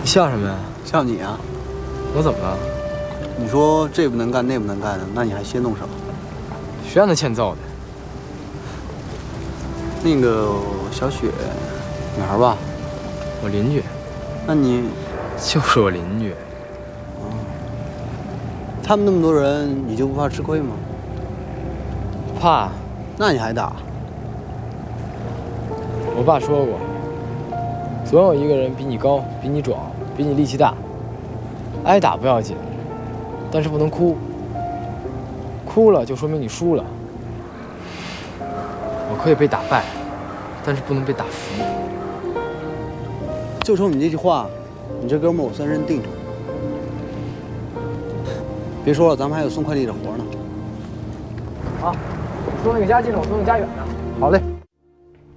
笑什么呀？ 笑你啊！ 我怎么了？ 你说这不能干那不能干的，那你还先动手？ 谁让他欠揍的？ 那个小雪，女孩吧？ 我邻居。 那你就是我邻居。 哦。他们那么多人，你就不怕吃亏吗？ 怕。 那你还打？ 我爸说过，总有一个人比你高，比你壮，比你力气大。挨打不要紧，但是不能哭。哭了就说明你输了。我可以被打败，但是不能被打服。 就冲你这句话，你这哥们儿我算认定了。别说了，咱们还有送快递的活呢。 好，送那个家近的，我送那个家远的。 好嘞。